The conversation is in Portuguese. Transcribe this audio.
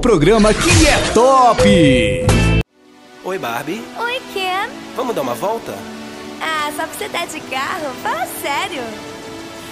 programa que é top! Oi, Barbie. Oi, Ken. Vamos dar uma volta? Ah, só pra você dar de carro? Fala sério.